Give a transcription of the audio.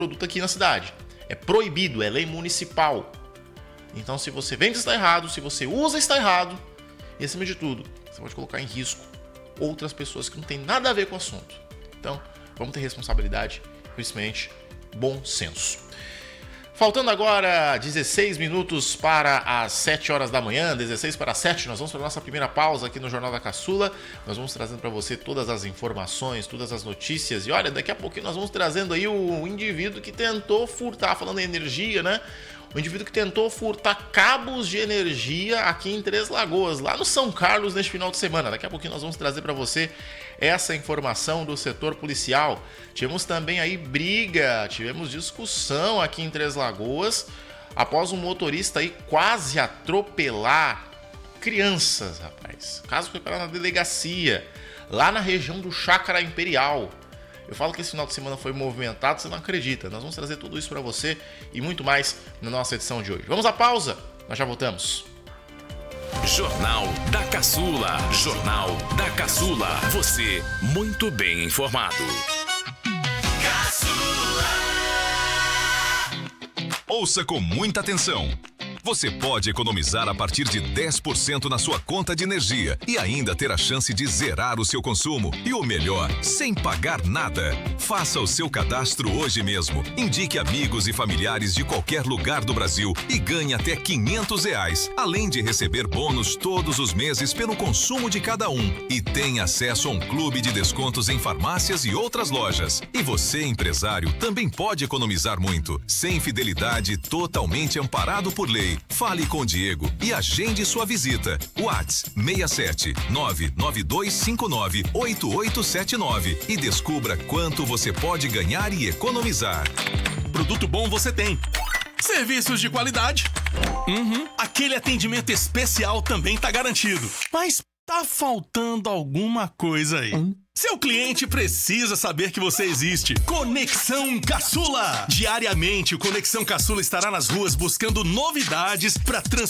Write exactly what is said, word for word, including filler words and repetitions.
produto aqui na cidade. É proibido, é lei municipal. Então, se você vende, está errado. Se você usa, está errado. E, acima de tudo, você pode colocar em risco outras pessoas que não têm nada a ver com o assunto. Então, vamos ter responsabilidade, principalmente bom senso. Faltando agora dezesseis minutos para as sete horas da manhã, dezesseis para as sete, nós vamos para a nossa primeira pausa aqui no Jornal da Caçula. Nós vamos trazendo para você todas as informações, todas as notícias. E olha, daqui a pouquinho nós vamos trazendo aí o indivíduo que tentou furtar, falando em energia, né? O indivíduo que tentou furtar cabos de energia aqui em Três Lagoas, lá no São Carlos, neste final de semana. Daqui a pouquinho nós vamos trazer para você essa informação do setor policial. Tivemos também aí briga, tivemos discussão aqui em Três Lagoas, após um motorista aí quase atropelar crianças, rapaz. O caso foi parar na delegacia, lá na região do Chácara Imperial. Eu falo que esse final de semana foi movimentado, você não acredita. Nós vamos trazer tudo isso para você e muito mais na nossa edição de hoje. Vamos à pausa, nós já voltamos. Jornal da Caçula. Jornal da Caçula. Você muito bem informado. Caçula. Ouça com muita atenção. Você pode economizar a partir de dez por cento na sua conta de energia e ainda ter a chance de zerar o seu consumo. E o melhor, sem pagar nada. Faça o seu cadastro hoje mesmo. Indique amigos e familiares de qualquer lugar do Brasil e ganhe até quinhentos reais, além de receber bônus todos os meses pelo consumo de cada um. E tem acesso a um clube de descontos em farmácias e outras lojas. E você, empresário, também pode economizar muito. Sem fidelidade, totalmente amparado por lei. Fale com o Diego e agende sua visita. WhatsApp seis sete nove nove dois cinco nove oito oito sete nove e descubra quanto você pode ganhar e economizar. Produto bom você tem. Serviços de qualidade. Uhum. Aquele atendimento especial também tá garantido. Mas tá faltando alguma coisa aí. Hum? Seu cliente precisa saber que você existe. Conexão Caçula. Diariamente, o Conexão Caçula estará nas ruas buscando novidades para transformar